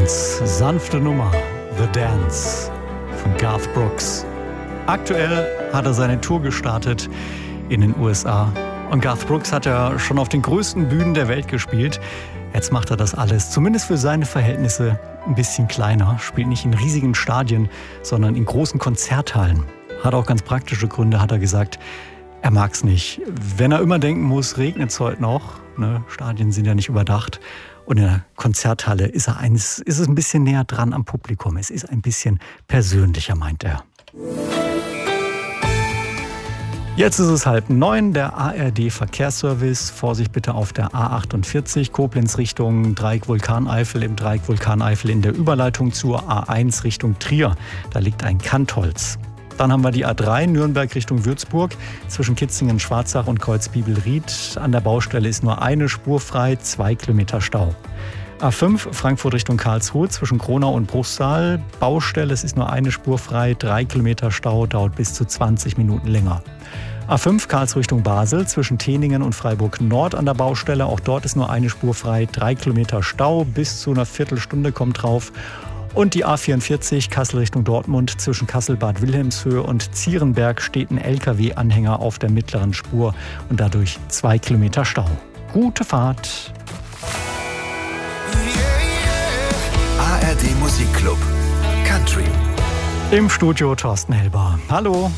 Ganz sanfte Nummer, The Dance von Garth Brooks. Aktuell hat er seine Tour gestartet in den USA. Und Garth Brooks hat ja schon auf den größten Bühnen der Welt gespielt. Jetzt macht er das alles, zumindest für seine Verhältnisse, ein bisschen kleiner. Spielt nicht in riesigen Stadien, sondern in großen Konzerthallen. Hat auch ganz praktische Gründe, hat er gesagt. Er mag es nicht. Wenn er immer denken muss, regnet es heute noch. Ne? Stadien sind ja nicht überdacht. Und in der Konzerthalle ist es ein bisschen näher dran am Publikum. Es ist ein bisschen persönlicher, meint er. Jetzt ist es 8:30, der ARD-Verkehrsservice. Vorsicht bitte auf der A48, Koblenz Richtung Dreieck Vulkaneifel, im Dreieck Vulkaneifel in der Überleitung zur A1 Richtung Trier. Da liegt ein Kantholz. Dann haben wir die A3 Nürnberg Richtung Würzburg zwischen Kitzingen, Schwarzach und Kreuzbiebelried. An der Baustelle ist nur eine Spur frei, 2 Kilometer Stau. A5 Frankfurt Richtung Karlsruhe zwischen Kronau und Bruchsal. Baustelle, es ist nur eine Spur frei, 3 Kilometer Stau, dauert bis zu 20 Minuten länger. A5 Karlsruhe Richtung Basel zwischen Teningen und Freiburg Nord an der Baustelle. Auch dort ist nur eine Spur frei, 3 Kilometer Stau, bis zu einer Viertelstunde kommt drauf. Und die A44 Kassel Richtung Dortmund zwischen Kassel-Bad Wilhelmshöhe und Zierenberg steht ein LKW-Anhänger auf der mittleren Spur und dadurch 2 Kilometer Stau. Gute Fahrt! ARD Musikclub Country. Im Studio Thorsten Helber. Hallo!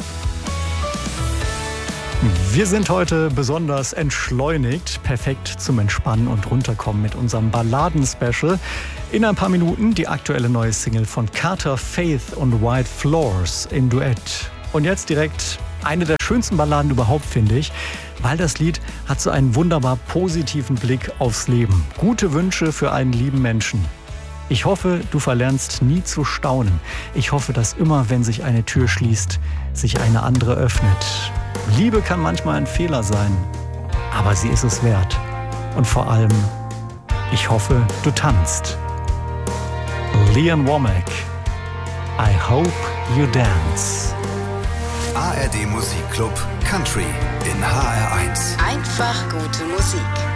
Wir sind heute besonders entschleunigt, perfekt zum Entspannen und Runterkommen mit unserem Balladen-Special. In ein paar Minuten die aktuelle neue Single von Carter Faith und White Floors im Duett. Und jetzt direkt eine der schönsten Balladen überhaupt, finde ich, weil das Lied hat so einen wunderbar positiven Blick aufs Leben. Gute Wünsche für einen lieben Menschen. Ich hoffe, du verlernst nie zu staunen. Ich hoffe, dass immer, wenn sich eine Tür schließt, sich eine andere öffnet. Liebe kann manchmal ein Fehler sein, aber sie ist es wert. Und vor allem, ich hoffe, du tanzt. Lee Ann Womack, I hope you dance. ARD Musikclub Country in HR1. Einfach gute Musik.